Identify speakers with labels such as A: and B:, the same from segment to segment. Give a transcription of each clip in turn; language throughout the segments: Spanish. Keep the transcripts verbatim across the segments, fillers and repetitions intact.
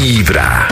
A: Vibra.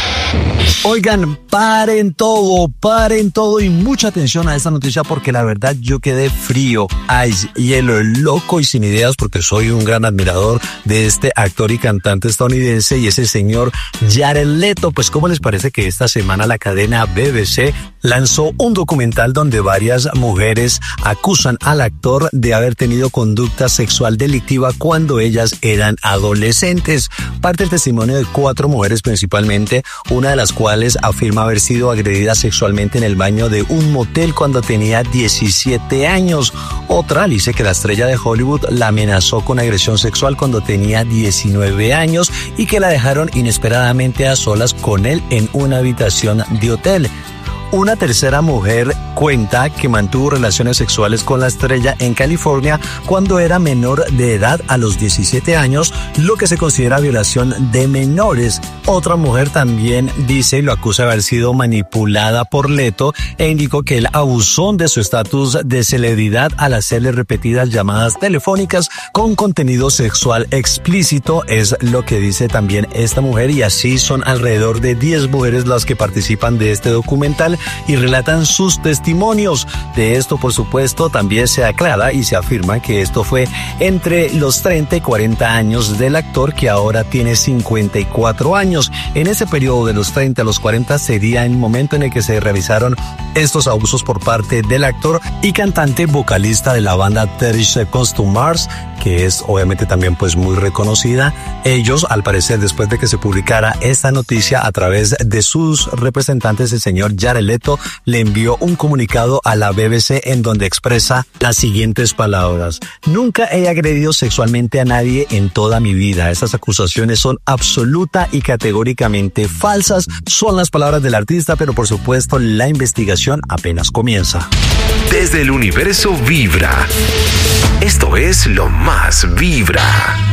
B: Oigan, paren todo, paren todo y mucha atención a esta noticia porque la verdad yo quedé frío, ice, hielo, loco y sin ideas porque soy un gran admirador de este actor y cantante estadounidense y ese señor Jared Leto. Pues ¿cómo les parece que esta semana la cadena B B C lanzó un documental donde varias mujeres acusan al actor de haber tenido conducta sexual delictiva cuando ellas eran adolescentes? Parte del testimonio de cuatro mujeres principalmente, una de las cuales afirma haber sido agredida sexualmente en el baño de un motel cuando tenía diecisiete años. Otra dice que la estrella de Hollywood la amenazó con agresión sexual cuando tenía diecinueve años y que la dejaron inesperadamente a solas con él en una habitación de hotel. Una tercera mujer cuenta que mantuvo relaciones sexuales con la estrella en California cuando era menor de edad a los diecisiete años, lo que se considera violación de menores. Otra mujer también dice y lo acusa de haber sido manipulada por Leto e indicó que él abusó de su estatus de celebridad al hacerle repetidas llamadas telefónicas con contenido sexual explícito, es lo que dice también esta mujer, y así son alrededor de diez mujeres las que participan de este documental y relatan sus testimonios. De esto, por supuesto, también se aclara y se afirma que esto fue entre los treinta y cuarenta años del actor, que ahora tiene cincuenta y cuatro años. En ese periodo de los treinta a los cuarenta sería el momento en el que se realizaron estos abusos por parte del actor y cantante vocalista de la banda thirty Seconds to Mars, que es obviamente también pues muy reconocida. Ellos, al parecer, después de que se publicara esta noticia a través de sus representantes, el señor Jared Leto le envió un comunicado a la B B C en donde expresa las siguientes palabras: nunca he agredido sexualmente a nadie en toda mi vida. Estas acusaciones son absoluta y categóricamente falsas. Son las palabras del artista, pero por supuesto la investigación apenas comienza.
A: Desde el universo Vibra, esto es lo más Vibra.